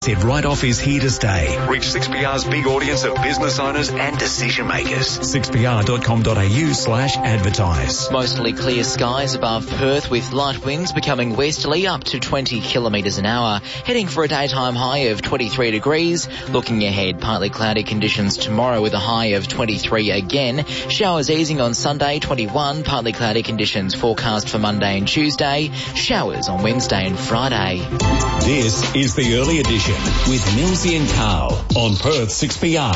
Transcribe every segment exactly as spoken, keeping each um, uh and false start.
Said write-off is here to stay. Reach six P R's big audience of business owners and decision makers. six p r dot com dot a u slash advertise. Mostly clear skies above Perth with light winds becoming westerly up to twenty kilometres an hour. Heading for a daytime high of twenty-three degrees. Looking ahead, partly cloudy conditions tomorrow with a high of twenty-three again. Showers easing on Sunday, twenty-one. Partly cloudy conditions forecast for Monday and Tuesday. Showers on Wednesday and Friday. This is the early edition with Millsy and Carl on Perth six P R.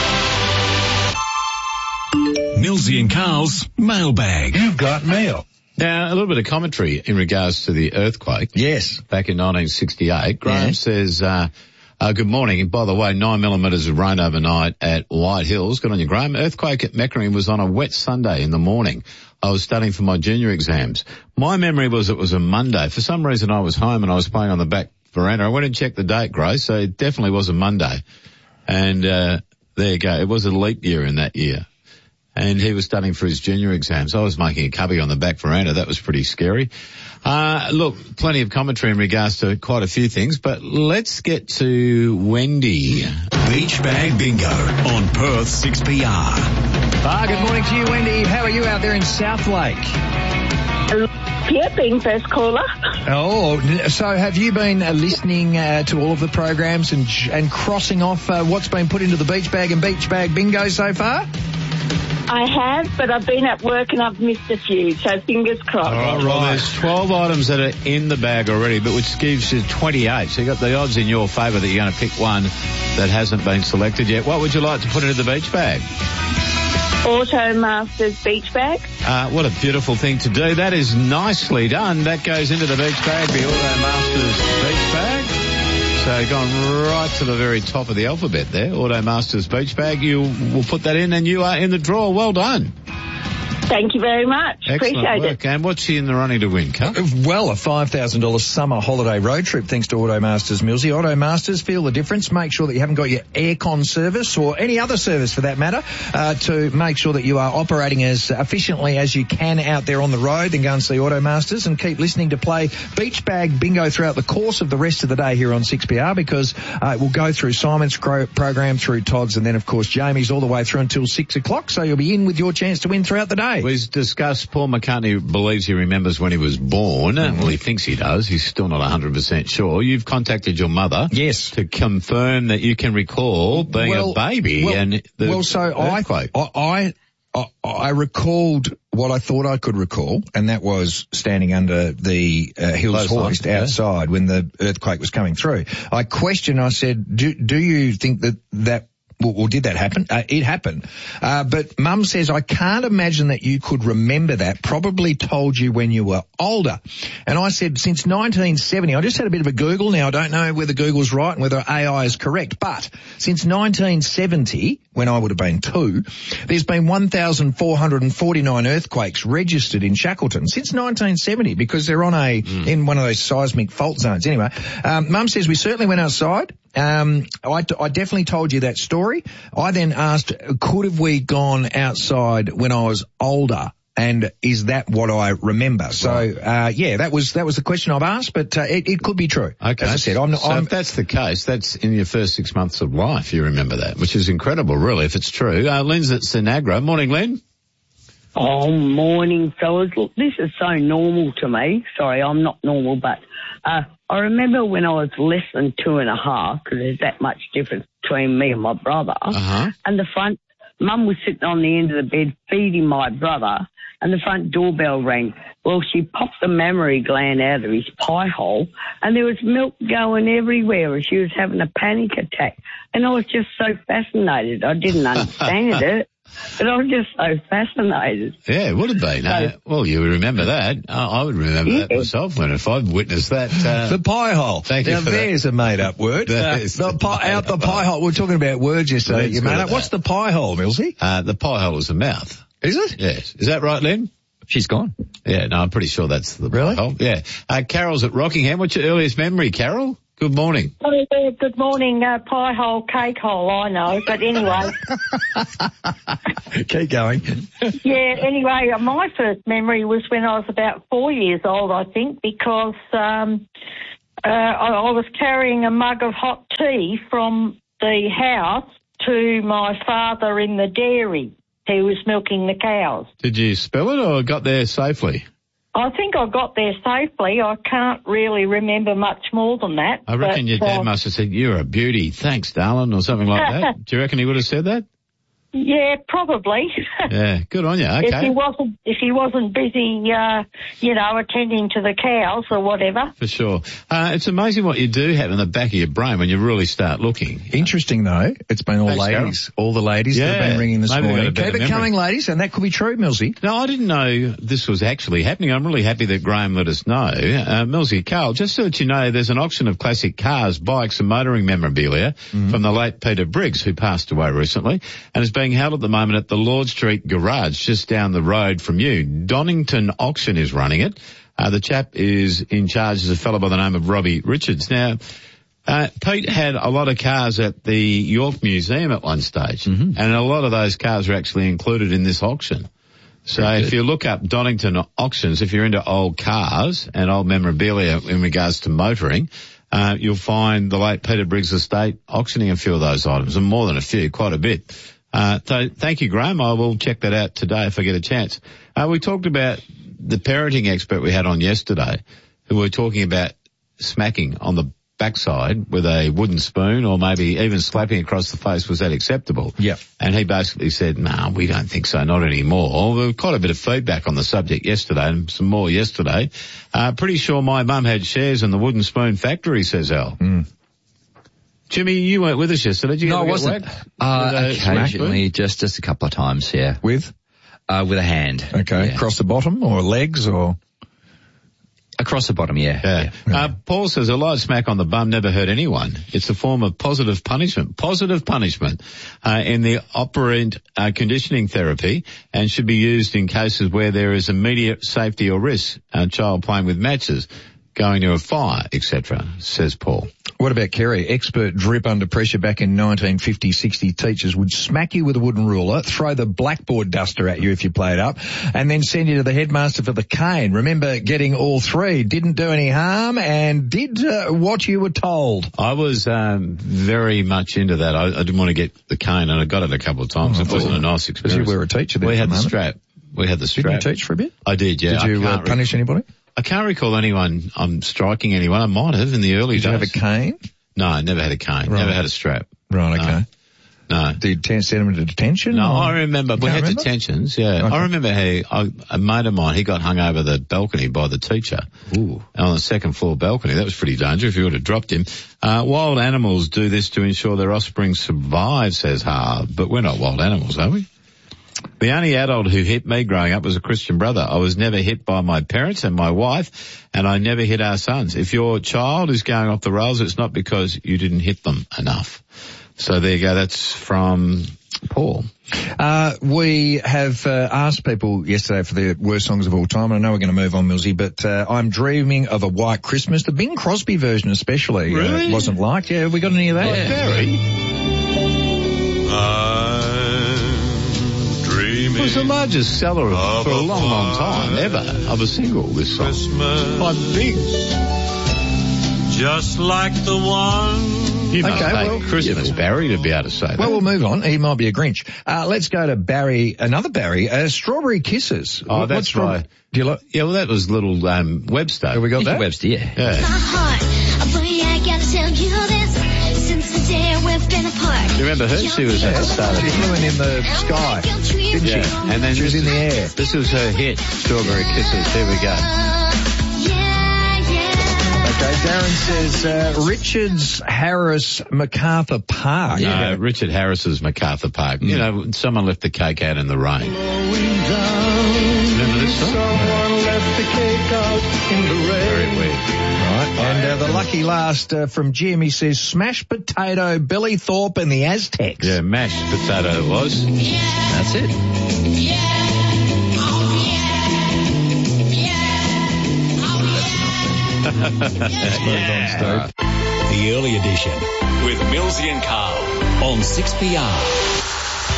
Millsy and Carl's mailbag. You've got mail. Now, a little bit of commentary in regards to the earthquake. Yes. Back in nineteen sixty-eight. Graham Yeah. says, uh, uh, good morning. And by the way, nine millimetres of rain overnight at White Hills. Good on you, Graham. Earthquake at Meckering was on a wet Sunday in the morning. I was studying for my junior exams. My memory was it was a Monday. For some reason I was home and I was playing on the back veranda. I went and checked the date, Grace, so it definitely was a Monday. And, uh, there you go. It was a leap year in that year. And he was studying for his junior exams. I was making a cubby on the back veranda. That was pretty scary. Uh, look, plenty of commentary in regards to quite a few things, but let's get to Wendy. Beach Bag Bingo on Perth six P R. Ah, good morning to you, Wendy. How are you out there in South Lake? Yeah, being first caller. Oh, so have you been uh, listening uh, to all of the programs and and crossing off uh, what's been put into the Beach Bag and Beach Bag Bingo so far? I have, but I've been at work and I've missed a few, so fingers crossed. All right, well, there's twelve items that are in the bag already, but which gives you twenty-eight. So you've got the odds in your favour that you're going to pick one that hasn't been selected yet. What would you like to put into the beach bag? Auto Masters Beach Bag. Uh, what a beautiful thing to do. That is nicely done. That goes into the beach bag, the Auto Masters Beach Bag. So going right to the very top of the alphabet there, Auto Masters Beach Bag. You will put that in and you are in the draw. Well done. Thank you very much. Excellent Appreciate work. it. And what's she in the running to win, Cut? Well, a five thousand dollars summer holiday road trip thanks to Automasters, Millsy. Automasters, feel the difference. Make sure that you haven't got your aircon service or any other service for that matter uh, to make sure that you are operating as efficiently as you can out there on the road. Then go and see Automasters and keep listening to play Beach Bag Bingo throughout the course of the rest of the day here on six P R because uh, it will go through Simon's cro- program, through Todd's, and then, of course, Jamie's all the way through until six o'clock. So you'll be in with your chance to win throughout the day. We've discussed Paul McCartney believes he remembers when he was born. Mm-hmm. Well, he thinks he does. He's still not one hundred percent sure. You've contacted your mother. Yes. To confirm that you can recall being well, a baby well, and the well, so earthquake. I, I, I, I recalled what I thought I could recall, and that was standing under the uh, Hills hoist yeah. outside when the earthquake was coming through. I questioned, I said, do, do you think that that Well, well, did that happen? Uh, it happened. Uh, but Mum says, I can't imagine that you could remember that. Probably told you when you were older. And I said, since nineteen seventy, I just had a bit of a Google. Now, I don't know whether Google's right and whether A I is correct, but since nineteen seventy, when I would have been two, there's been one thousand four hundred forty-nine earthquakes registered in Shackleton since nineteen seventy because they're on a, mm. in one of those seismic fault zones. Anyway, um, Mum says we certainly went outside. Um, I, I definitely told you that story. I then asked, could have we gone outside when I was older? And is that what I remember? So, uh, yeah, that was, that was the question I've asked, but, uh, it, it could be true. Okay. As I said, I'm not, so I'm, if that's the case, that's in your first six months of life, you remember that, which is incredible, really, if it's true. Uh, Lynn's at Sinagra. Morning, Lynn. Oh, morning, fellas. Look, this is so normal to me. Sorry, I'm not normal, but, uh, I remember when I was less than two and a half, because there's that much difference between me and my brother, uh-huh. and the front, Mum was sitting on the end of the bed feeding my brother, and the front doorbell rang. Well, she popped the mammary gland out of his pie hole, and there was milk going everywhere, and she was having a panic attack. And I was just so fascinated. I didn't understand it. But I was just so fascinated. Yeah, it would have been. So, uh, well, you would remember that. I, I would remember yeah. that myself when if I've witnessed that. Uh, the pie hole. Thank now, you for there's that. a made-up word. Uh, the pie, out the pie hole. We're talking about words yesterday. You made up. What's the pie hole, Millsy? Uh, the pie hole is a mouth. Is it? Yes. Is that right, Lynn? She's gone. Yeah, no, I'm pretty sure that's the really? pie hole. Yeah. Uh, Carol's at Rockingham. What's your earliest memory, Carol? Good morning. Oh, yeah, good morning, uh, pie hole, cake hole, I know, but anyway. Keep going. Yeah, anyway, my first memory was when I was about four years old, I think, because um, Uh, I, I was carrying a mug of hot tea from the house to my father in the dairy. He was milking the cows. Did you spill it or got there safely? I think I got there safely. I can't really remember much more than that. I reckon but, your dad uh, must have said, "You're a beauty, thanks, darling," or something like that. Do you reckon he would have said that? Yeah, probably. Yeah, good on you. Okay. If he wasn't, if he wasn't busy, uh, you know, attending to the cows or whatever. For sure. Uh, it's amazing what you do have in the back of your brain when you really start looking. Interesting though, it's been all Thanks, ladies, all the ladies Yeah, that have been ringing this maybe they've morning. got a better Keep it memory. coming, ladies, and that could be true, Millsy. No, I didn't know this was actually happening. I'm really happy that Graham let us know. Uh, Millsy, Carl, just so that you know, there's an auction of classic cars, bikes and motoring memorabilia mm-hmm. from the late Peter Briggs, who passed away recently, and is being held at the moment at the Lord Street Garage, just down the road from you. Donington Auction is running it. Uh, the chap is in charge is a fellow by the name of Robbie Richards. Now, uh, Pete had a lot of cars at the York Museum at one stage, mm-hmm. and a lot of those cars are actually included in this auction. So Very if good. You look up Donington Auctions, if you're into old cars and old memorabilia in regards to motoring, uh, you'll find the late Peter Briggs estate auctioning a few of those items, and more than a few, quite a bit. Uh, so thank you, Graham. I will check that out today if I get a chance. Uh, we talked about the parenting expert we had on yesterday, who were talking about smacking on the backside with a wooden spoon, or maybe even slapping across the face. Was that acceptable? Yeah. And he basically said, no, nah, we don't think so, not anymore. There was quite a bit of feedback on the subject yesterday, and some more yesterday. Uh, pretty sure my mum had shares in the wooden spoon factory, says Al. Mm. Jimmy, you weren't with us yesterday. Did you no, I ever wasn't. get whacked? Uh, With a occasionally, just just a couple of times, yeah. With? Uh, with a hand. Okay. Yeah. Across the bottom or legs or? Across the bottom, yeah. Yeah. yeah. Uh, Paul says a light smack on the bum never hurt anyone. It's a form of positive punishment, positive punishment, uh, in the operant uh, conditioning therapy, and should be used in cases where there is immediate safety or risk. A child playing with matches, going to a fire, et cetera, says Paul. What about Kerry? Expert drip under pressure back in nineteen fifty sixty. Teachers would smack you with a wooden ruler, throw the blackboard duster at you if you played up, and then send you to the headmaster for the cane. Remember getting all three. Didn't do any harm and did uh, what you were told. I was um, very much into that. I, I didn't want to get the cane, and I got it a couple of times. Oh, it wasn't a nice experience. Because you were a teacher there. We had the moment. strap. We had the strap. Didn't you teach for a bit? I did, yeah. Did you uh, punish rec- anybody? I can't recall anyone um, striking anyone. I might have in the early did days. Did you have a cane? No, I never had a cane. Right. Never had a strap. Right, okay. No. no. Did you send them to detention? No, or? I remember. You we had remember? detentions, yeah. Okay. I remember how I, a mate of mine, he got hung over the balcony by the teacher. Ooh. On the second floor balcony. That was pretty dangerous if you would have dropped him. Uh, wild animals do this to ensure their offspring survive, says Harv. But we're not wild animals, are we? The only adult who hit me growing up was a Christian brother. I was never hit by my parents and my wife, and I never hit our sons. If your child is going off the rails, it's not because you didn't hit them enough. So there you go. That's from Paul. Uh, we have uh, asked people yesterday for their worst songs of all time, and I know we're going to move on, Millsy, but uh, I'm Dreaming of a White Christmas. The Bing Crosby version especially really? uh, wasn't liked. Yeah, have we got any of that? Yeah. Barry. It was the largest seller of, for a long, long time ever of a single, this song. By Bing. Just like the one. You must Okay, hate well, Christmas, yeah. Barry, to be able to say that. Well, we'll move on. He might be a Grinch. Uh, let's go to Barry, another Barry, uh, Strawberry Kisses. Oh, What- that's what's right. Do you like? Yeah, well, that was little um, Webster. Have we got Nicky that? Webster, yeah. Yeah. My heart, oh boy, I gotta tell you this. Since the day we've been apart. You remember her? She was at the start of She it. flew in the sky, didn't she? Yeah, and then She was this- in the air. This was her hit, Strawberry Kisses. Here we go. Okay, Darren says uh, Richards, Harris, MacArthur Park. No, Richard Harris's MacArthur Park. You know, someone left the cake out in the rain. Remember this song? Someone left the cake out in the rain. Very weird. Right, and uh, the lucky last uh, from Jim, he says Smashed Potato, Billy Thorpe and the Aztecs. Yeah, mashed potato it was. That's it. Yeah. The early edition with Millsy and Carl on six P R.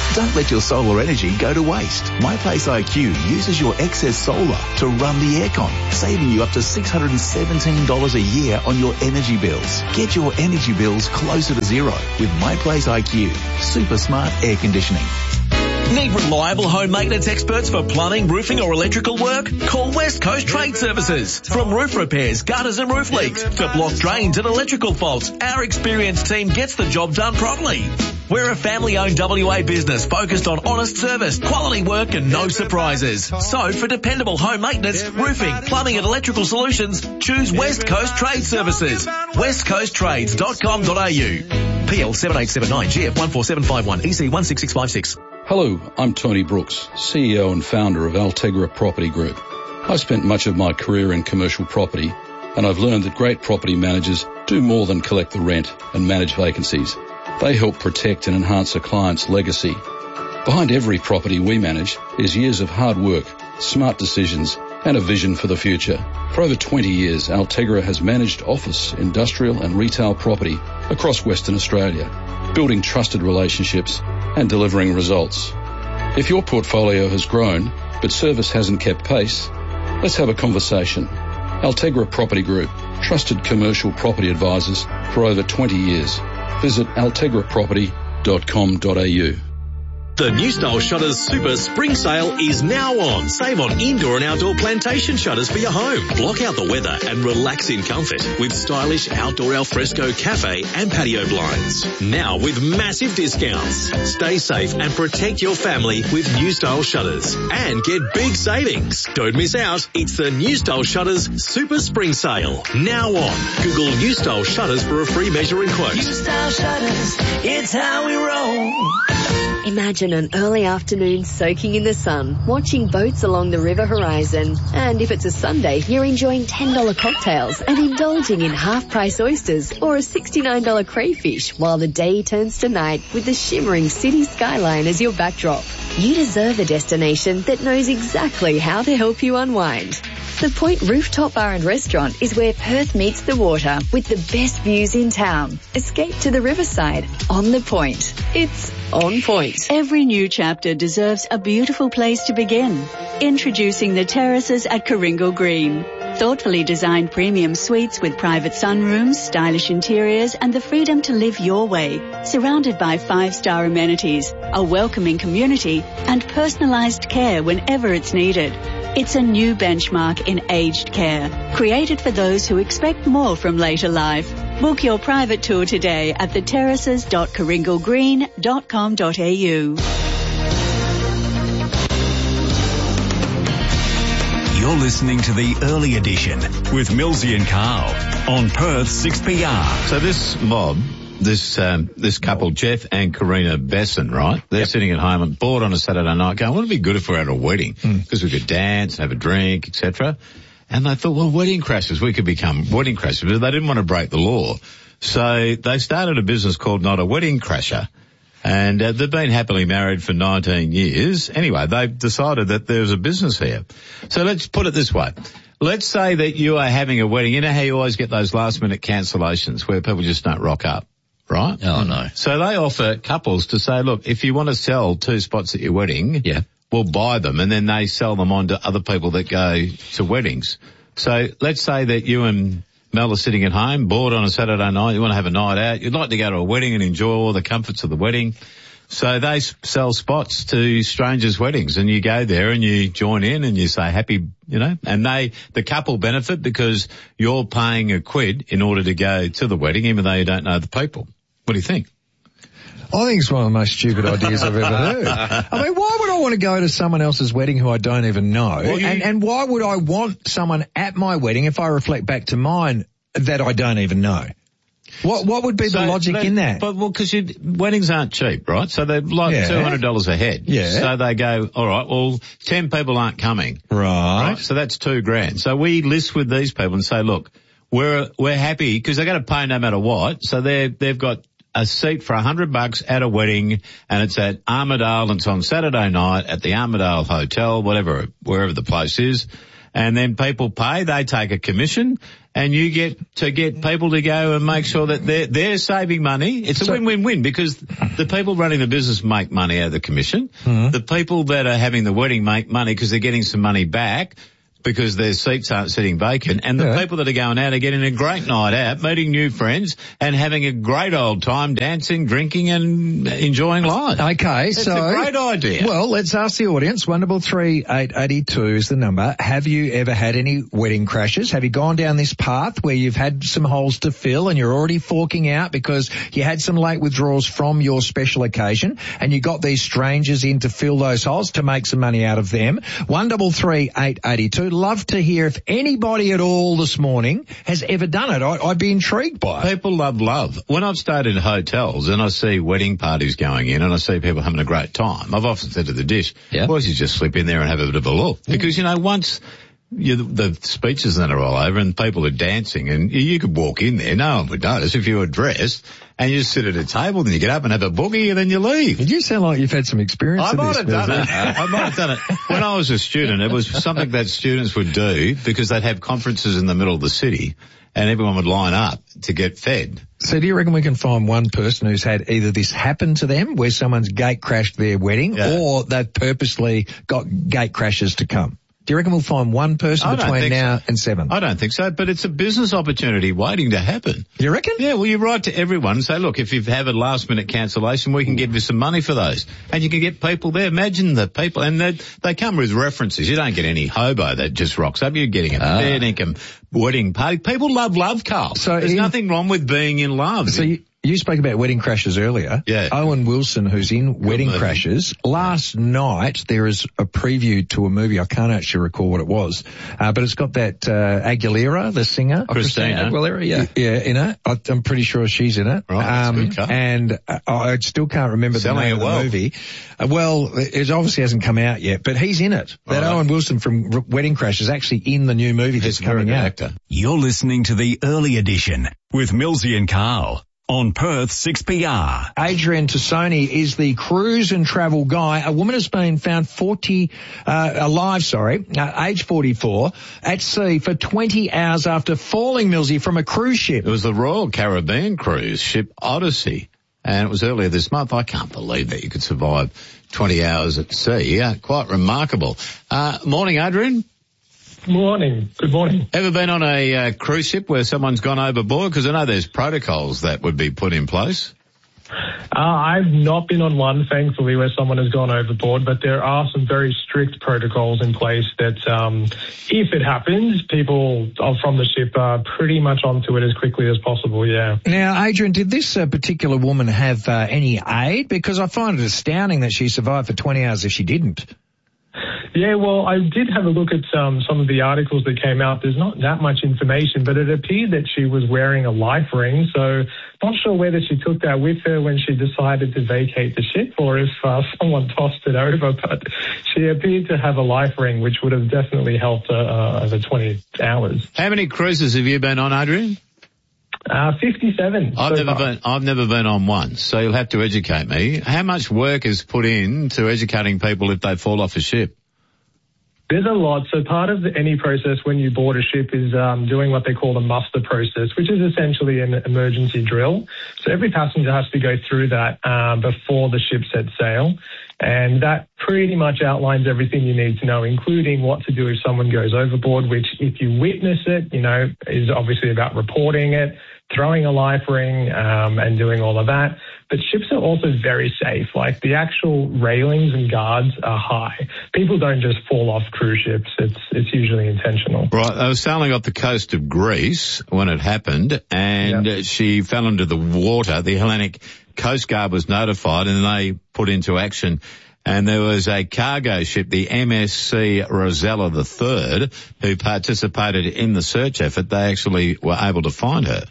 Don't let your solar energy go to waste. MyPlace I Q uses your excess solar to run the aircon, saving you up to six hundred seventeen dollars a year on your energy bills. Get your energy bills closer to zero with MyPlace I Q. Super smart air conditioning. Need reliable home maintenance experts for plumbing, roofing or electrical work? Call West Coast Trade Services. From roof repairs, gutters and roof leaks to blocked drains and electrical faults, our experienced team gets the job done properly. We're a family-owned W A business focused on honest service, quality work and no surprises. So for dependable home maintenance, roofing, plumbing and electrical solutions, choose West Coast Trade Services. west coast trades dot com dot a u. P L seven eight seven nine G F one four seven five one E C one six six five six. Hello, I'm Tony Brooks, C E O and founder of Altegra Property Group. I spent much of my career in commercial property, and I've learned that great property managers do more than collect the rent and manage vacancies. They help protect and enhance a client's legacy. Behind every property we manage is years of hard work, smart decisions, and a vision for the future. For over twenty years, Altegra has managed office, industrial and retail property across Western Australia, building trusted relationships and delivering results. If your portfolio has grown, but service hasn't kept pace, let's have a conversation. Altegra Property Group, trusted commercial property advisors for over twenty years. Visit altegra property dot com dot a u. The New Style Shutters Super Spring Sale is now on. Save on indoor and outdoor plantation shutters for your home. Block out the weather and relax in comfort with stylish outdoor alfresco cafe and patio blinds. Now with massive discounts. Stay safe and protect your family with New Style Shutters. And get big savings. Don't miss out. It's the New Style Shutters Super Spring Sale. Now on. Google New Style Shutters for a free measuring quote. New Style Shutters, it's how we roll. Imagine an early afternoon soaking in the sun, watching boats along the river horizon. And if it's a Sunday, you're enjoying ten dollars cocktails and indulging in half-price oysters or a sixty-nine dollars crayfish while the day turns to night with the shimmering city skyline as your backdrop. You deserve a destination that knows exactly how to help you unwind. The Point Rooftop Bar and Restaurant is where Perth meets the water with the best views in town. Escape to the riverside on the Point. It's on point. Every new chapter deserves a beautiful place to begin. Introducing the terraces at Coringal Green. Thoughtfully designed premium suites with private sunrooms, stylish interiors and the freedom to live your way. Surrounded by five-star amenities, a welcoming community and personalised care whenever it's needed. It's a new benchmark in aged care, created for those who expect more from later life. Book your private tour today at the terraces dot coringal green dot com dot a u. You're listening to the Early Edition with Millsy and Carl on Perth six P R. So this mob, this um, this couple, Jeff and Karina Besson, right? They're yep. sitting at home and bored on a Saturday night going, wouldn't it be good if we were at a wedding? Because mm. we could dance, have a drink, et cetera. And they thought, well, wedding crashers, we could become wedding crashers. But they didn't want to break the law. So they started a business called Not a Wedding Crasher. And uh, they've been happily married for nineteen years. Anyway, they've decided that there's a business here. So let's put it this way. Let's say that you are having a wedding. You know how you always get those last-minute cancellations where people just don't rock up, right? Oh, no. So they offer couples to say, look, if you want to sell two spots at your wedding, yeah, we'll buy them, and then they sell them on to other people that go to weddings. So let's say that you and Mel are sitting at home, bored on a Saturday night, you want to have a night out, you'd like to go to a wedding and enjoy all the comforts of the wedding. So they sell spots to strangers' weddings, and you go there and you join in and you say happy, you know, and they, the couple benefit because you're paying a quid in order to go to the wedding, even though you don't know the people. What do you think? I think it's one of the most stupid ideas I've ever heard. I mean, why would I want to go to someone else's wedding who I don't even know? Well, you, and, and why would I want someone at my wedding, if I reflect back to mine, that I don't even know? What what would be so the logic they, in that? But well, because weddings aren't cheap, right? So they're like yeah. two hundred dollars a head. Yeah. So they go, all right, well, ten people aren't coming. Right. Right. So that's two grand. So we list with these people and say, look, we're we're happy because they're going to pay no matter what. So they they've got a seat for a hundred bucks at a wedding, and it's at Armidale, and it's on Saturday night at the Armidale Hotel, whatever, wherever the place is. And then people pay, they take a commission, and you get to get people to go and make sure that they're, they're saving money. It's a So- win-win-win because the people running the business make money out of the commission. Mhm. The people that are having the wedding make money because they're getting some money back because their seats aren't sitting vacant, and the Yeah. people that are going out are getting a great night out, meeting new friends, and having a great old time dancing, drinking, and enjoying life. Okay, It's so a great idea. Well, let's ask the audience. One double three eight eighty two is the number. Have you ever had any wedding crashes? Have you gone down this path where you've had some holes to fill and you're already forking out because you had some late withdrawals from your special occasion, and you got these strangers in to fill those holes to make some money out of them? One double three eight eighty two. Love to hear if anybody at all this morning has ever done it. I, I'd be intrigued by it. People love love. When I've stayed in hotels and I see wedding parties going in and I see people having a great time, I've often said to the dish, Yeah. boys, you just slip in there and have a bit of a look. Because, you know, once you, the speeches that are all over and people are dancing and you, you could walk in there, no one would notice if you were dressed and you just sit at a table, then you get up and have a boogie and then you leave. You sound like you've had some experience I in might this. have done Bill. it. I might have done it. When I was a student, it was something that students would do because they'd have conferences in the middle of the city and everyone would line up to get fed. So do you reckon we can find one person who's had either this happen to them, where someone's gate crashed their wedding, Yeah. or they've purposely got gate crashes to come? Do you reckon we'll find one person I don't between think now so. and seven? I don't think so, but it's a business opportunity waiting to happen. You reckon? Yeah, well, you write to everyone and say, look, if you have a last-minute cancellation, we can give you some money for those. And you can get people there. Imagine the people, and they, they come with references. You don't get any hobo that just rocks up. You're getting a Ah. fair income wedding party. People love love, Carl. So There's in- nothing wrong with being in love. So you, you spoke about wedding crashes earlier. Yeah. Owen Wilson, who's in Wedding movie. Crashes. Last night, there is a preview to a movie. I can't actually recall what it was, uh, but it's got that uh, Aguilera, the singer. Christina. Aguilera, yeah. Yeah, in it. I, I'm pretty sure she's in it. Right, that's good, Carl. And uh, I still can't remember Selling the name it of the well. movie. Uh, well, it obviously hasn't come out yet, but he's in it. That Right. Owen Wilson from R- Wedding Crashes is actually in the new movie that's He's a very coming good out. actor. You're listening to the Early Edition with Millsy and Carl on Perth six P R. Adrian Tassoni is the cruise and travel guy. A woman has been found forty, uh, alive, sorry, uh, age forty-four, at sea for twenty hours after falling, Millsy, from a cruise ship. It was the Royal Caribbean cruise ship Odyssey, and it was earlier this month. I can't believe that you could survive twenty hours at sea. Yeah, quite remarkable. Uh, morning, Adrian. Morning. Good morning. Ever been on a uh, cruise ship where someone's gone overboard? Because I know there's protocols that would be put in place. Uh, I've not been on one, thankfully, where someone has gone overboard, but there are some very strict protocols in place that um, if it happens, people from the ship are pretty much onto it as quickly as possible, yeah. Now, Adrian, did this uh, particular woman have uh, any aid? Because I find it astounding that she survived for twenty hours if she didn't. Yeah, well, I did have a look at um, some of the articles that came out. There's not that much information, but it appeared that she was wearing a life ring, so not sure whether she took that with her when she decided to vacate the ship or if uh, someone tossed it over, but she appeared to have a life ring, which would have definitely helped her uh, over twenty hours. How many cruises have you been on, Adrian? Uh, fifty-seven. I've so never far. been. I've never been on one, so you'll have to educate me. How much work is put in to educating people if they fall off a ship? There's a lot. So part of the, any process when you board a ship is um, doing what they call the muster process, which is essentially an emergency drill. So every passenger has to go through that um, before the ship sets sail. And that pretty much outlines everything you need to know, including what to do if someone goes overboard, which if you witness it, you know, is obviously about reporting it, throwing a life ring, um, and doing all of that. But ships are also very safe. Like the actual railings and guards are high. People don't just fall off cruise ships. It's it's usually intentional. Right, I was sailing off the coast of Greece when it happened, and Yep. uh, she fell into the water. The Hellenic Coast Guard was notified, and they put into action. And there was a cargo ship, the M S C Rosella the Third, who participated in the search effort. They actually were able to find her.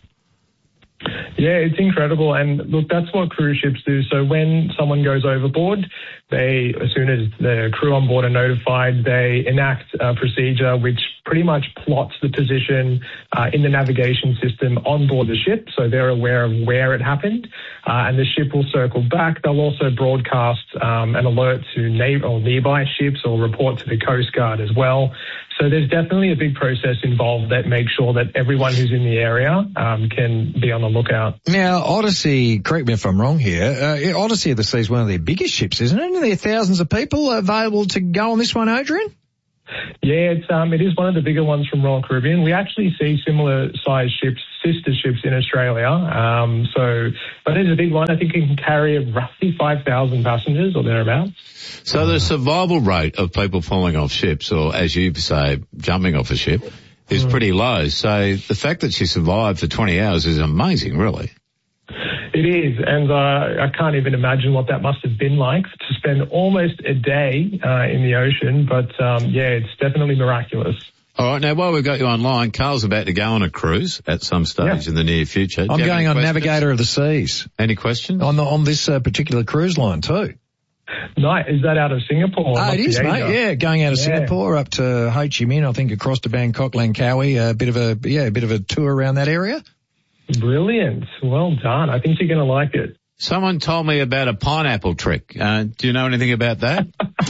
Yeah, it's incredible. And look, that's what cruise ships do. So when someone goes overboard, they, as soon as the crew on board are notified, they enact a procedure which pretty much plots the position uh, in the navigation system on board the ship. So they're aware of where it happened. uh, and the ship will circle back. They'll also broadcast um, an alert to na- or nearby ships or report to the Coast Guard as well. So there's definitely a big process involved that makes sure that everyone who's in the area um, can be on the lookout. Now, Odyssey, correct me if I'm wrong here, uh, Odyssey of the Sea is one of their biggest ships, isn't it? And there are thousands of people available to go on this one, Adrian? Yeah, it's um, it is one of the bigger ones from Royal Caribbean. We actually see similar sized ships, sister ships in Australia. Um, so, but it's a big one. I think it can carry roughly five thousand passengers or thereabouts. So the survival rate of people falling off ships, or as you say, jumping off a ship, is mm. pretty low. So the fact that she survived for twenty hours is amazing, really. It is, and uh, I can't even imagine what that must have been like to spend almost a day uh, in the ocean. But um, yeah, it's definitely miraculous. All right, now while we've got you online, Carl's about to go on a cruise at some stage yeah. in the near future. I'm going on questions? Navigator of the Seas. Any questions? On the, on this uh, particular cruise line too. Nice. Is that out of Singapore? Oh, it is, mate. Yeah, going out of yeah. Singapore up to Ho Chi Minh, I think across to Bangkok, Langkawi, a bit of a yeah, a bit of a tour around that area. Brilliant. Well done. I think you're going to like it. Someone told me about a pineapple trick. Uh, do you know anything about that?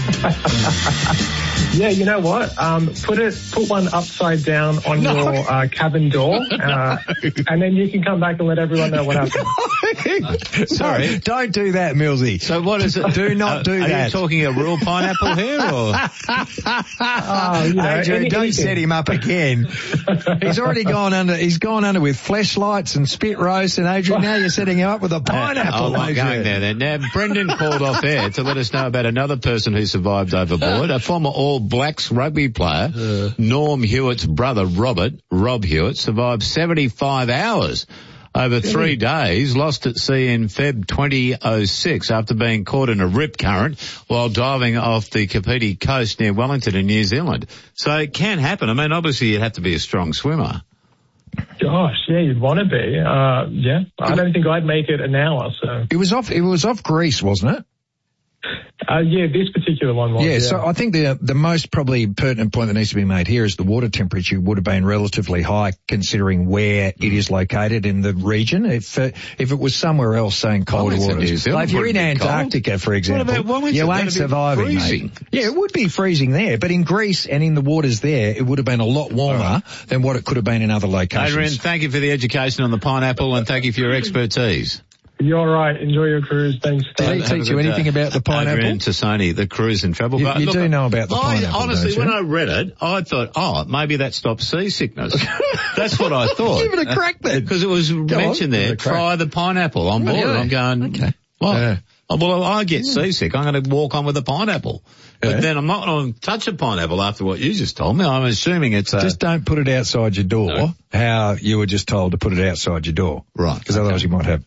Yeah, you know what? Um, put it, put one upside down on no. your uh, cabin door, uh, and then you can come back and let everyone know what happened. Sorry, no, don't do that, Millsy. So what is it? Do not uh, do are that. Are you talking a real pineapple here, or? Oh, you know, Adrian, any, don't anything. set him up again. He's already gone under. He's gone under with flashlights and spit roast, and Adrian, now you're setting him up with a pineapple. Uh, I'm going there then. Now, Brendan called off air to let us know about another person who survived overboard, a former All Blacks rugby player, uh. Norm Hewitt's brother, Robert, Rob Hewitt, survived seventy-five hours over three days, lost at sea in February twenty oh six after being caught in a rip current while diving off the Kapiti coast near Wellington in New Zealand. So it can happen. I mean, obviously you'd have to be a strong swimmer. Gosh, yeah, you'd want to be. Uh, yeah, I don't think I'd make it an hour. So it was off. It was off Greece, wasn't it? Uh, yeah, this particular one was. Yeah, yeah, so I think the the most probably pertinent point that needs to be made here is the water temperature would have been relatively high considering where it is located in the region. If uh, if it was somewhere else, saying colder waters, like if you're in Antarctica, cold. for example, what about you won't survive it, mate. Yeah, it would be freezing there, but in Greece and in the waters there, it would have been a lot warmer right. than what it could have been in other locations. Adrian, thank you for the education on the pineapple and thank you for your expertise. You're right. Enjoy your cruise. Thanks. Did he teach you anything about the pineapple? Adrian Tassoni, the cruise in travel. You, but you look, do know about the pineapple, I, honestly, don't you? when I read it, I thought, oh, maybe that stops seasickness. That's what I thought. Give it a crack then. Because it was Go mentioned on, there, try the pineapple on board. Really? I'm going, okay. Well, uh, well, I get yeah. seasick. I'm going to walk on with a pineapple. But yeah. then I'm not going to touch a pineapple after what you just told me. I'm assuming it's a... Just don't put it outside your door, no. how you were just told to put it outside your door. Right. Because okay. otherwise you might have...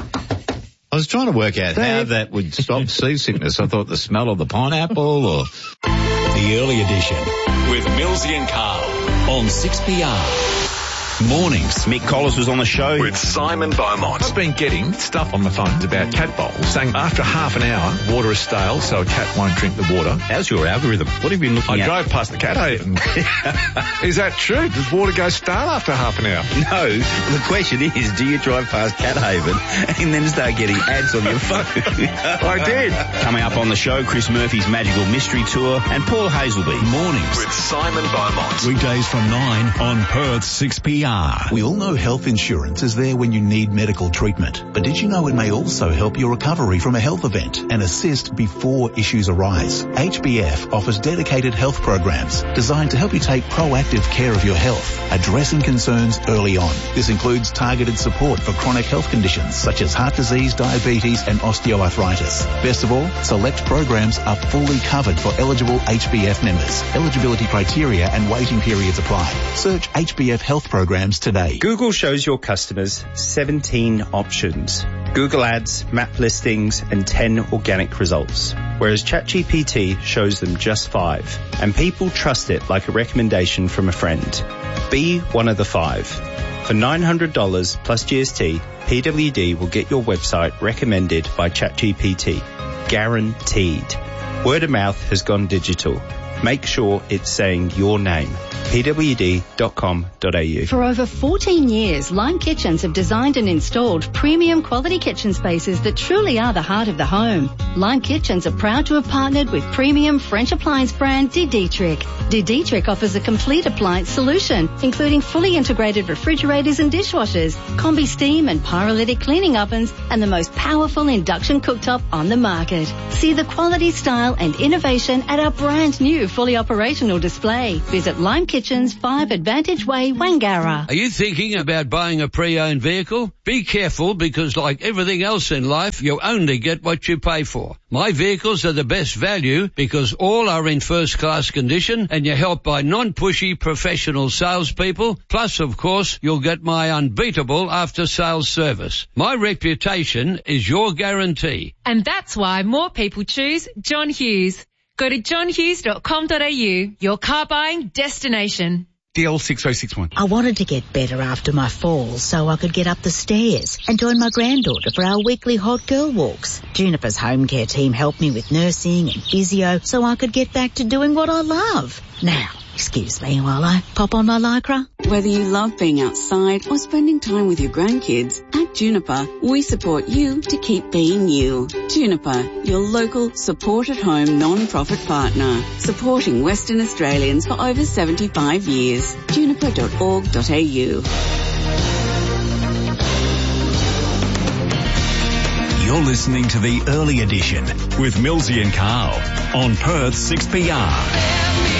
I was trying to work out Dave. how that would stop seasickness. I thought the smell of the pineapple or... The Early Edition with Millsy and Carl on six P R. Mornings. Mick Collis was on the show with Simon Beaumont. I've been getting stuff on my phones about cat bowls saying after half an hour, water is stale, so a cat won't drink the water. How's your algorithm? What have you been looking I at? I drove past the cat haven. Is that true? Does water go stale after half an hour? No. The question is, do you drive past Cat Haven and then start getting ads on your phone? I did. Coming up on the show, Chris Murphy's Magical Mystery Tour and Paul Hazelby. Mornings with Simon Beaumont. Weekdays from nine on Perth six P R. We all know health insurance is there when you need medical treatment, but did you know it may also help your recovery from a health event and assist before issues arise? H B F offers dedicated health programs designed to help you take proactive care of your health, addressing concerns early on. This includes targeted support for chronic health conditions such as heart disease, diabetes and osteoarthritis. Best of all, select programs are fully covered for eligible H B F members. Eligibility criteria and waiting periods apply. Search H B F health programs today. Google shows your customers seventeen options. Google Ads, map listings, and ten organic results. Whereas ChatGPT shows them just five. And people trust it like a recommendation from a friend. Be one of the five. For nine hundred dollars plus G S T, P W D will get your website recommended by ChatGPT. Guaranteed. Word of mouth has gone digital. Make sure it's saying your name. p w d dot com dot a u. For over fourteen years, Lime Kitchens have designed and installed premium quality kitchen spaces that truly are the heart of the home. Lime Kitchens are proud to have partnered with premium French appliance brand De Dietrich. De Dietrich offers a complete appliance solution, including fully integrated refrigerators and dishwashers, combi steam and pyrolytic cleaning ovens, and the most powerful induction cooktop on the market. See the quality, style and innovation at our brand new fully operational display. Visit Lime Kitchens, five Advantage Way, Wangara. Are you thinking about buying a pre-owned vehicle? Be careful, because like everything else in life, you only get what you pay for. My vehicles are the best value because all are in first-class condition and you're helped by non-pushy professional salespeople. Plus, of course, you'll get my unbeatable after-sales service. My reputation is your guarantee. And that's why more people choose John Hughes. Go to john hughes dot com dot a u, your car buying destination. D L six oh six one. I wanted to get better after my fall so I could get up the stairs and join my granddaughter for our weekly hot girl walks. Juniper's home care team helped me with nursing and physio so I could get back to doing what I love. Now, excuse me while I pop on my Lycra. Whether you love being outside or spending time with your grandkids, at Juniper, we support you to keep being you. Juniper, your local support-at-home non-profit partner, supporting Western Australians for over seventy-five years. juniper dot org dot a u. You're listening to the Early Edition with Millsy and Carl on Perth six P R.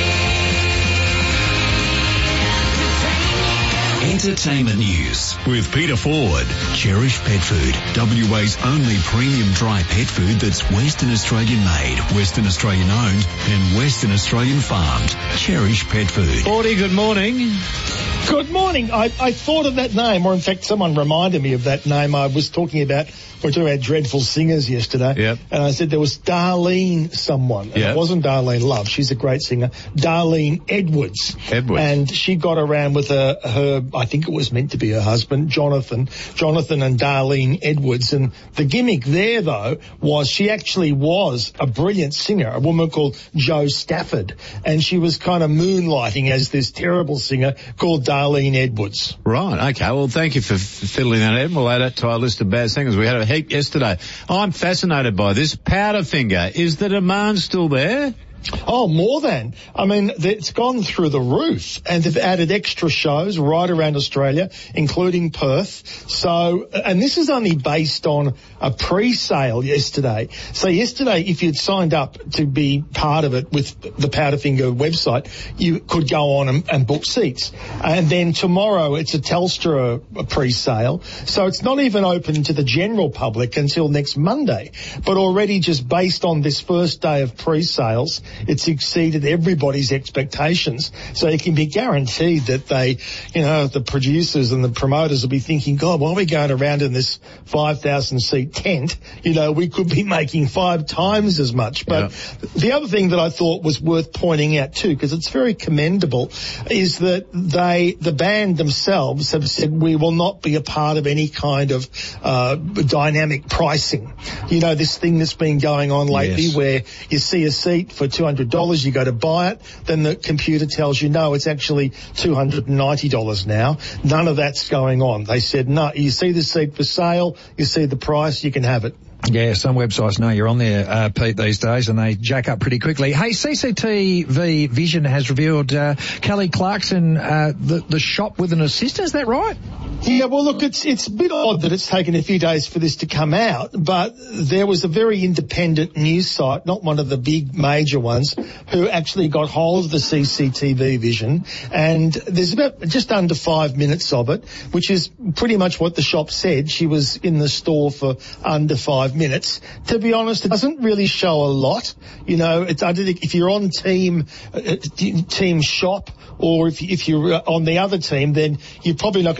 Entertainment news with Peter Ford. Cherish Pet Food, W A's only premium dry pet food that's Western Australian made, Western Australian owned and Western Australian farmed. Cherish Pet Food. Fordy, good morning. Good morning. I, I thought of that name, or in fact someone reminded me of that name. I was talking about, we were talking about dreadful singers yesterday. Yep. And I said there was Darlene someone. And Yep. It wasn't Darlene Love. She's a great singer. Darlene Edwards. Edwards. And she got around with her, her, I think it was meant to be her husband, Jonathan. Jonathan and Darlene Edwards. And the gimmick there, though, was she actually was a brilliant singer, a woman called Jo Stafford. And she was kind of moonlighting as this terrible singer called Darlene Edwards. Right, okay. Well, thank you for f- fiddling that in. We'll add that to our list of bad singers. We had a heap yesterday. I'm fascinated by this. Powderfinger, is the demand still there? Oh, more than. I mean, it's gone through the roof, and they've added extra shows right around Australia, including Perth. So, and this is only based on a pre-sale yesterday. So yesterday, if you'd signed up to be part of it with the Powderfinger website, you could go on and, and book seats. And then tomorrow, it's a Telstra pre-sale. So it's not even open to the general public until next Monday. But already just based on this first day of pre-sales, it's exceeded everybody's expectations. So you can be guaranteed that they, you know, the producers and the promoters will be thinking, God, why are we going around in this five thousand seat tent? You know, we could be making five times as much. But yeah. The other thing that I thought was worth pointing out too, because it's very commendable, is that they, the band themselves have said we will not be a part of any kind of uh, dynamic pricing. You know, this thing that's been going on lately yes. where you see a seat for two hundred dollars, you go to buy it, then the computer tells you, no, it's actually two hundred ninety dollars now. None of that's going on. They said, no, you see the seat for sale, you see the price, you can have it. Yeah, some websites know you're on there, uh, Pete, these days, and they jack up pretty quickly. Hey, C C T V Vision has revealed uh, Kelly Clarkson, uh, the, the shop with an assistant, is that right? Yeah, well, look, it's it's a bit odd that it's taken a few days for this to come out, but there was a very independent news site, not one of the big major ones, who actually got hold of the C C T V Vision, and there's about just under five minutes of it, which is pretty much what the shop said. She was in the store for under five minutes. To be honest, it doesn't really show a lot. You know, it's, I think if you're on team uh, team shop, or if, if you're on the other team, then you're probably not going to change your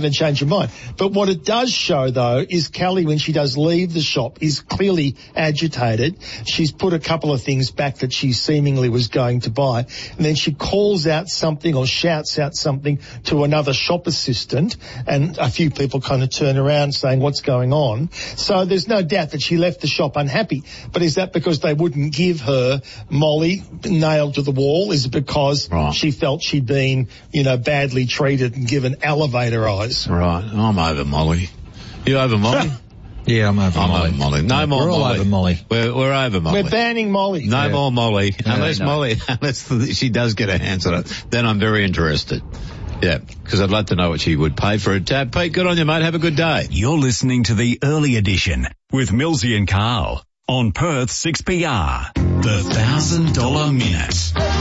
mind. But what it does show, though, is Kelly, when she does leave the shop, is clearly agitated. She's put a couple of things back that she seemingly was going to buy, and then she calls out something or shouts out something to another shop assistant, and a few people kind of turn around saying, what's going on? So there's no doubt that she left the shop unhappy. But is that because they wouldn't give her Molly nailed to the wall? Is it because right. she felt she'd been, you know, badly treated and given elevator eyes? Right. I'm over Molly. You over Molly? Yeah, I'm over I'm Molly. over Molly. No more we're Molly. All over Molly. We're, we're over Molly. We're banning Molly. No yeah. more Molly. No, unless no. Molly, unless she does get her hands on it, then I'm very interested. Yeah, because I'd like to know what she would pay for it. Uh, Pete, good on you, mate. Have a good day. You're listening to the Early Edition with Millsy and Carl on Perth six P R. The Thousand Dollar Minute.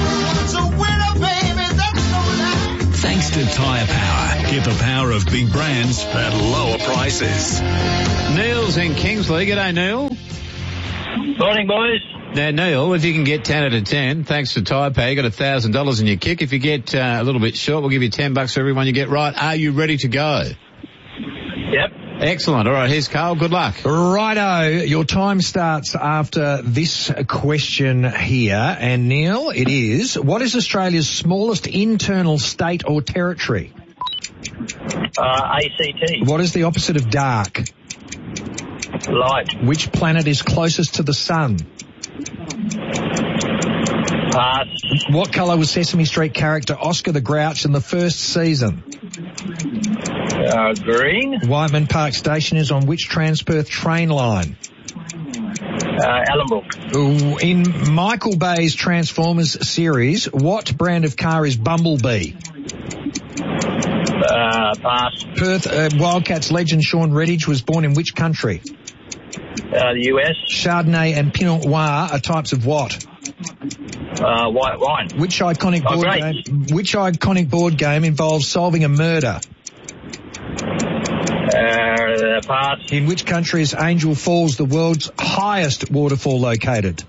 Thanks to Tyre Power. Get the power of big brands at lower prices. Neil's in Kingsley. G'day, Neil. Morning, boys. Now, Neil, if you can get ten out of ten, thanks to Tyre Power, you got one thousand dollars in your kick. If you get uh, a little bit short, we'll give you ten bucks for every one you get right. Are you ready to go? Yep. Excellent. All right, here's Carl. Good luck. Righto. Your time starts after this question here. And Neil, it is, what is Australia's smallest internal state or territory? Uh, A C T. What is the opposite of dark? Light. Which planet is closest to the sun? Pass. What colour was Sesame Street character Oscar the Grouch in the first season? Uh, green. Whiteman Park Station is on which Transperth train line? Uh, Ellenbrook. Ooh, in Michael Bay's Transformers series, what brand of car is Bumblebee? Uh, pass. Perth uh, Wildcats legend Sean Redditch was born in which country? Uh, the U S. Chardonnay and Pinot Noir are types of what? Uh, white wine. Which iconic Oh, board great. game? Which iconic board game involves solving a murder? Uh, pass. In which country is Angel Falls the world's highest waterfall located?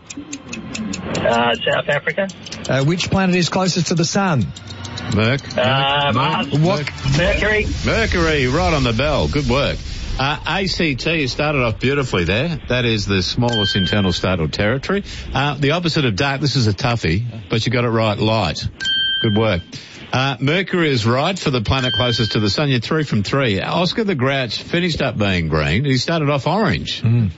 Uh, South Africa. Uh, which planet is closest to the sun? Merc. Uh, Mars. What? Mercury. Mercury, right on the bell. Good work. Uh, A C T, you started off beautifully there. That is the smallest internal state or territory. Uh, the opposite of dark, this is a toughie, but you got it right, light. Good work. Uh, Mercury is right for the planet closest to the sun. You're three from three. Oscar the Grouch finished up being green. He started off orange. Mm.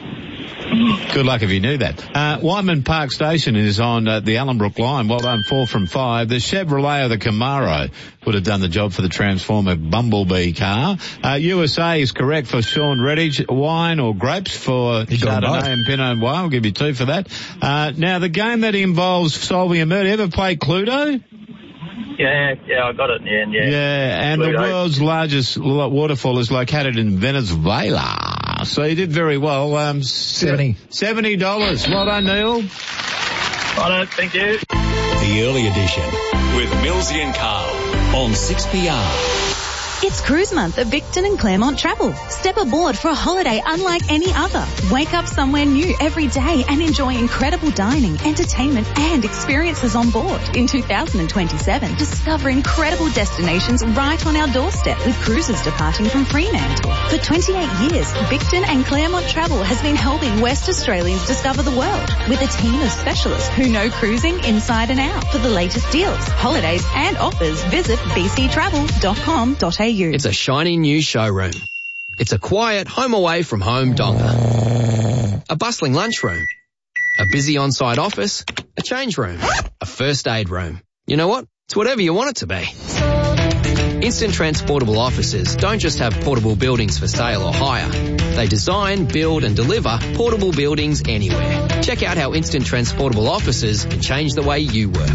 Good luck if you knew that. Uh, Whiteman Park Station is on uh, the Ellenbrook line. Well done, four from five. The Chevrolet or the Camaro would have done the job for the Transformer Bumblebee car. Uh, U S A is correct for Sean Redditch. Wine or grapes for Chardonnay and Pinot Noir. I'll give you two for that. Uh, now, the game that involves solving a murder. Ever play Cluedo? Yeah, yeah, I got it. Yeah, yeah. Yeah, and Cluedo. the world's largest waterfall is located in Venezuela. So you did very well. Um, seventy. Seventy dollars. Well done, Neil. Righto, thank you. The Early Edition with Millsy and Carl on six P R. It's Cruise Month at Victon and Claremont Travel. Step aboard for a holiday unlike any other. Wake up somewhere new every day and enjoy incredible dining, entertainment and experiences on board. In two thousand twenty-seven, discover incredible destinations right on our doorstep with cruises departing from Fremantle. For twenty-eight years, Victon and Claremont Travel has been helping West Australians discover the world with a team of specialists who know cruising inside and out. For the latest deals, holidays and offers, visit b c travel dot com dot a u. It's a shiny new showroom. It's a quiet home away from home donga. A bustling lunchroom. A busy on-site office. A change room. A first aid room. You know what? It's whatever you want it to be. Instant Transportable Offices don't just have portable buildings for sale or hire. They design, build and deliver portable buildings anywhere. Check out how Instant Transportable Offices can change the way you work.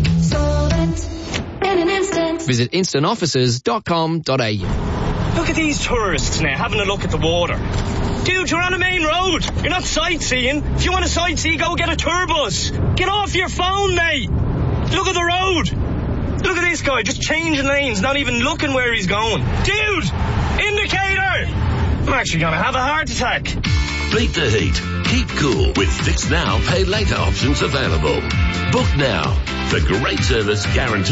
Visit instant offices dot com dot a u. Look at these tourists now having a look at the water. Dude, you're on a main road. You're not sightseeing. If you want to sightsee, go get a tour bus. Get off your phone, mate. Look at the road. Look at this guy just changing lanes, not even looking where he's going. Dude, indicator. I'm actually going to have a heart attack. Beat the heat. Keep cool with Fix Now, Pay Later options available. Book now. For great service guaranteed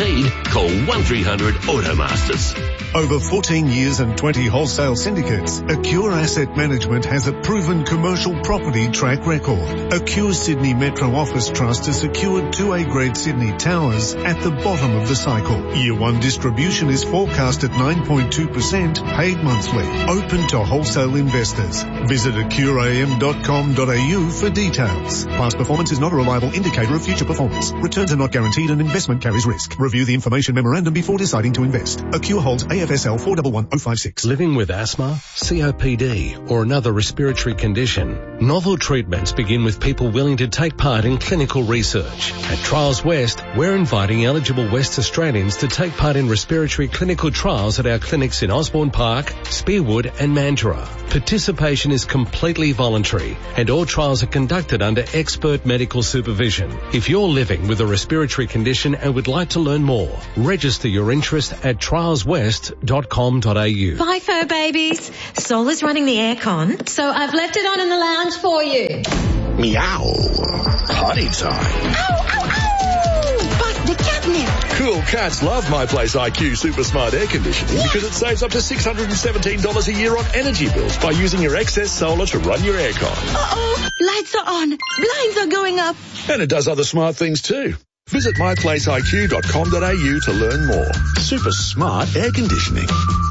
Call one three hundred Automasters. Over fourteen years and twenty wholesale syndicates, Acure Asset Management has a proven commercial property track record. Acure Sydney Metro Office Trust has secured two A-grade Sydney towers at the bottom of the cycle. Year one distribution is forecast at nine point two percent, paid monthly. Open to wholesale investors. Visit acure a m dot com dot a u for details. Past performance is not a reliable indicator of future performance. Returns are not guaranteed and investment carries risk. Review the information memorandum before deciding to invest. Acure holds A F S L four one one oh five six. Living with asthma, C O P D, or another respiratory condition, novel treatments begin with people willing to take part in clinical research. At Trials West, we're inviting eligible West Australians to take part in respiratory clinical trials at our clinics in Osborne Park, Spearwood and Mandurah. Participation is completely voluntary and all trials are conducted under expert medical supervision. If you're living with a respiratory condition and would like to learn more, register your interest at trials west dot com dot a u. Bye, fur babies. Sol is running the aircon, so I've left it on in the lounge for you. Meow. Potty time. Ow, ow, ow! Bust the catnip. Cool cats love My Place I Q Super Smart Air Conditioning because it saves up to six hundred seventeen dollars a year on energy bills by using your excess solar to run your aircon. Uh-oh, lights are on, blinds are going up. And it does other smart things too. Visit my place I Q dot com dot a u to learn more. Super smart air conditioning.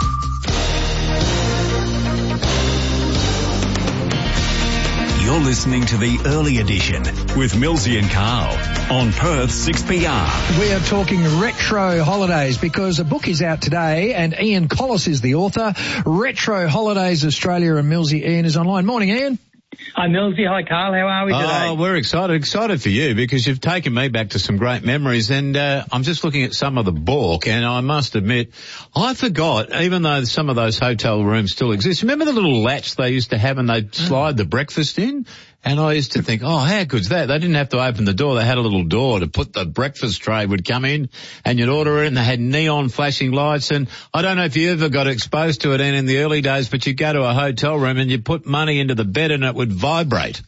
You're listening to the Early Edition with Millsy and Carl on Perth six P R. We are talking retro holidays because a book is out today and Ian Collis is the author. Retro Holidays Australia, and Millsy. Ian is online. Morning, Ian. Hi, Millsy. Hi, Carl. How are we today? Oh, we're excited. Excited for you because you've taken me back to some great memories. And uh, I'm just looking at some of the book, and I must admit, I forgot, even though some of those hotel rooms still exist. Remember the little latch they used to have and they'd slide the breakfast in? And I used to think, oh, how good's that? They didn't have to open the door. They had a little door to put the breakfast tray would come in and you'd order it, and they had neon flashing lights. And I don't know if you ever got exposed to it in, in the early days, but you go to a hotel room and you put money into the bed and it would vibrate.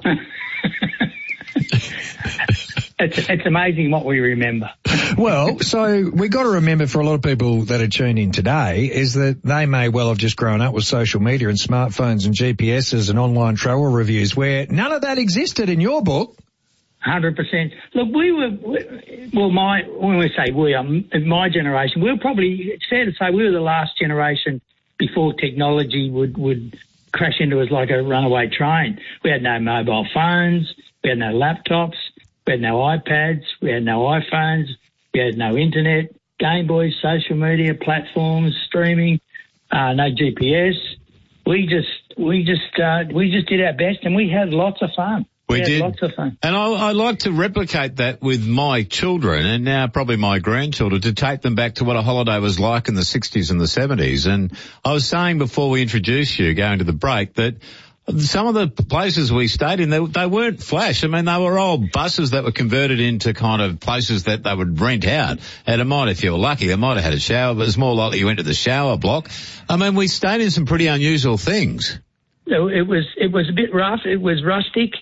It's, it's amazing what we remember. Well, so we got to remember, for a lot of people that are tuned in today, is that they may well have just grown up with social media and smartphones and G P S's and online travel reviews, where none of that existed in your book. one hundred percent. Look, we were, we, well, my, when we say we, um, my generation, we were probably, it's fair to say we were the last generation before technology would, would crash into us like a runaway train. We had no mobile phones, we had no laptops, we had no iPads, we had no iPhones, we had no internet, Game Boys, social media platforms, streaming, uh, no G P S. We just, we just, uh, we just did our best, and we had lots of fun. We, we had did. lots of fun. And I, I like to replicate that with my children, and now probably my grandchildren, to take them back to what a holiday was like in the sixties and the seventies. And I was saying before we introduced you, going to the break, that some of the places we stayed in, they, they weren't flash. I mean, they were old buses that were converted into kind of places that they would rent out. And it might, if you were lucky, they might have had a shower, but it's more likely you went to the shower block. I mean, we stayed in some pretty unusual things. It was, it was a bit rough. It was rustic,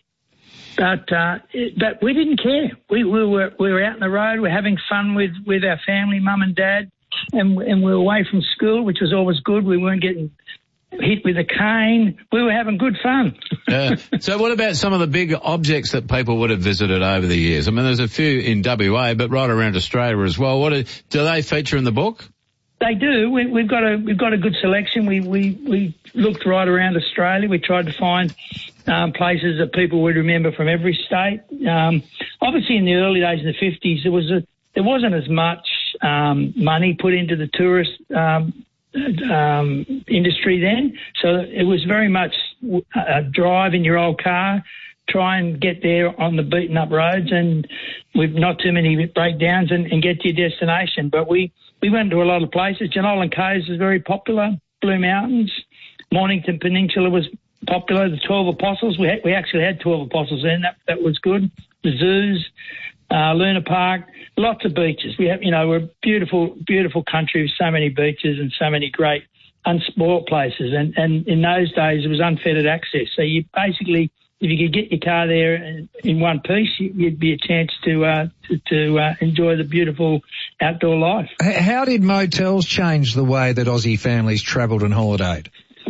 but, uh, it, but we didn't care. We, we were, we were out on the road. We were having fun with, with our family, mum and dad, and, and we were away from school, which was always good. We weren't getting hit with a cane. We were having good fun. uh, so what about some of the big objects that people would have visited over the years? I mean, there's a few in W A, but right around Australia as well. What are, do they feature in the book? They do. We, we've got a we've got a good selection. We we we looked right around Australia. We tried to find um, places that people would remember from every state. Um, obviously, in the early days in the fifties, there was a there wasn't as much um, money put into the tourist Um, um, industry then. So it was very much a drive in your old car, try and get there on the beaten up roads and with not too many breakdowns and, and get to your destination. But we, we went to a lot of places. Jenolan Caves was very popular, Blue Mountains, Mornington Peninsula was popular, the twelve Apostles. We had, we actually had twelve Apostles then, that, that was good. The zoos, uh, Luna Park, lots of beaches. We have, you know, we're a beautiful, beautiful country with so many beaches and so many great unspoilt places. And, and in those days, it was unfettered access. So you basically if you could get your car there in, in one piece, you'd be a chance to uh, to, to uh, enjoy the beautiful outdoor life. How did motels change the way that Aussie families travelled and holidayed?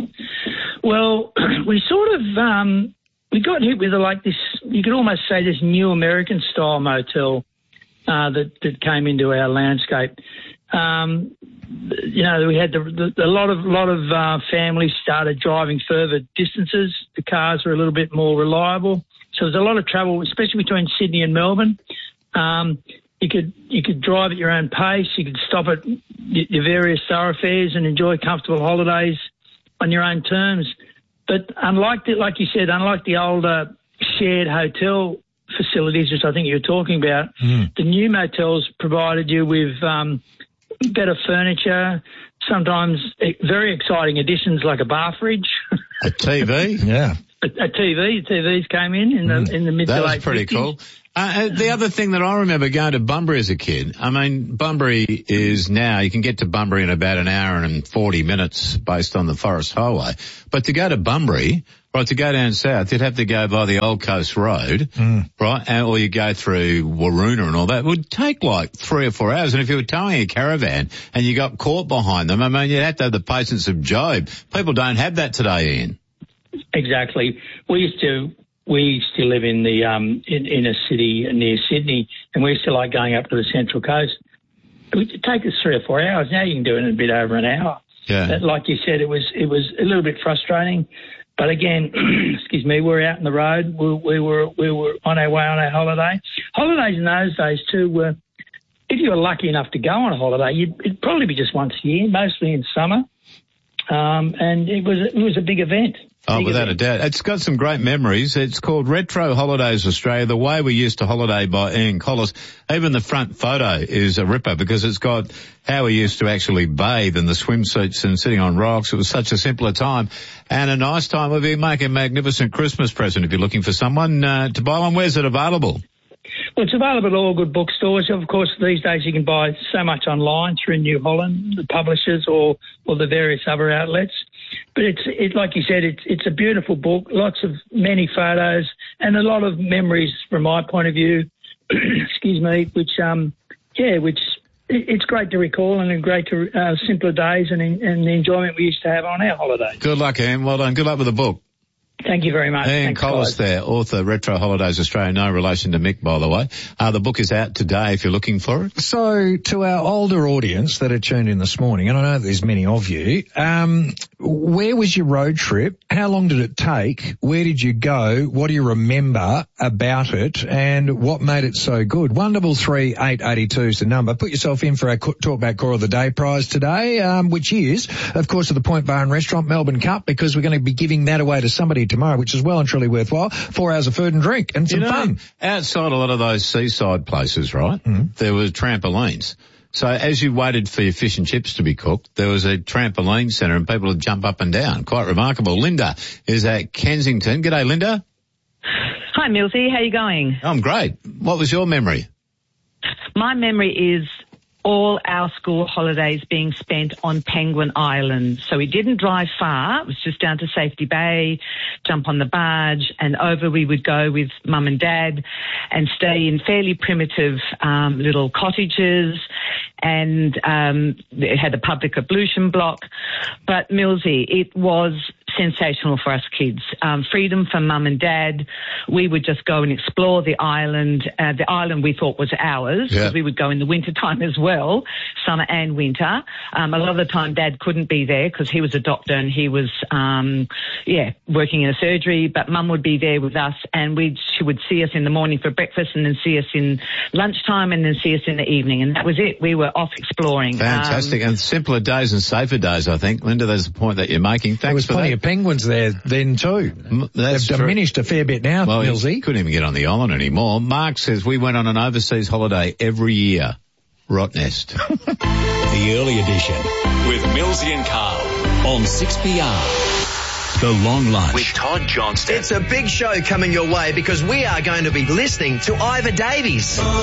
Well, we sort of um, we got hit with a, like this. You could almost say this new American style motel uh, that that came into our landscape. Um, you know, we had the, the, a lot of lot of uh, families started driving further distances. The cars were a little bit more reliable, so there's a lot of travel, especially between Sydney and Melbourne. Um, you could you could drive at your own pace. You could stop at your various thoroughfares and enjoy comfortable holidays on your own terms. But unlike the, like you said, unlike the older shared hotel facilities, which I think you're talking about, mm. the new motels provided you with um, better furniture, sometimes very exciting additions like a bar fridge. A T V? Yeah. A, a T V. The T Vs came in in the, mm. in the mid to late That was pretty cool. Uh, the other thing that I remember going to Bunbury as a kid, I mean, Bunbury is now, you can get to Bunbury in about an hour and forty minutes based on the Forest Highway. But to go to Bunbury, right, to go down south, you'd have to go by the Old Coast Road, mm. right, and, or you go through Waroona and all that. It would take like three or four hours. And if you were towing a caravan and you got caught behind them, I mean, you'd have to have the patience of Job. People don't have that today, Ian. Exactly. We used to... We used to live in the um, in, in a city near Sydney, and we used to like going up to the Central Coast. It would take us three or four hours. Now you can do it in a bit over an hour. Yeah. But like you said, it was it was a little bit frustrating. But again, excuse me, we're out on the road. We, we were we were on our way on our holiday. Holidays in those days too were, if you were lucky enough to go on a holiday, you'd, it'd probably be just once a year, mostly in summer, um, and it was it was a big event. Oh, without a doubt. It's got some great memories. It's called Retro Holidays Australia, the way we used to holiday by Ian Collis. Even the front photo is a ripper because it's got how we used to actually bathe in the swimsuits and sitting on rocks. It was such a simpler time and a nice time. We'll be making a magnificent Christmas present if you're looking for someone uh, to buy one. Where's it available? Well, it's available at all good bookstores. Of course, these days you can buy so much online through New Holland, the publishers, or, or the various other outlets. But it's it, like you said, it's it's a beautiful book, lots of many photos and a lot of memories from my point of view. excuse me, which um yeah, which it, it's great to recall and great to uh, simpler days and and the enjoyment we used to have on our holidays. Good luck, Ian. Well done. Good luck with the book. Thank you very much. Ian Thanks, Collis guys. there, author, Retro Holidays Australia. No relation to Mick, by the way. Uh, the book is out today if you're looking for it. So, to our older audience that are tuned in this morning, and I know there's many of you, um, where was your road trip? How long did it take? Where did you go? What do you remember about it? And what made it so good? one double three eight eight two is the number. Put yourself in for our Talkback Core of the Day prize today, um, which is, of course, at the Point Bar and Restaurant Melbourne Cup, because we're going to be giving that away to somebody tomorrow, which is well and truly worthwhile. Four hours of food and drink and some you know, fun. Outside a lot of those seaside places, right, mm-hmm. there were trampolines. So as you waited for your fish and chips to be cooked, there was a trampoline centre and people would jump up and down. Quite remarkable. Linda is at Kensington. G'day, Linda. Hi, Millsy. How you going? I'm great. What was your memory? My memory is all our school holidays being spent on Penguin Island. So we didn't drive far. It was just down to Safety Bay, jump on the barge, and over we would go with Mum and Dad and stay in fairly primitive um, little cottages. And um, it had a public ablution block. But, Millsy, it was sensational for us kids. Um, freedom for Mum and Dad. We would just go and explore the island. Uh, the island we thought was ours, because yeah. we would go in the winter time as well, summer and winter. Um, a lot of the time Dad couldn't be there because he was a doctor and he was, um, yeah, working in a surgery, but Mum would be there with us, and we'd, she would see us in the morning for breakfast and then see us in lunchtime and then see us in the evening, and that was it. We were off exploring. Fantastic. Um, and simpler days and safer days, I think. Linda, there's the point that you're making. Thanks there was for plenty that. of penguins there then too. That's They've true. diminished a fair bit now, well, Millsy. Couldn't even get on the island anymore. Mark says we went on an overseas holiday every year. Rottnest. The early edition with Millsy and Carl on six P R. The Long Lunch with Todd Johnston. It's a big show coming your way because we are going to be listening to Ivor Davies.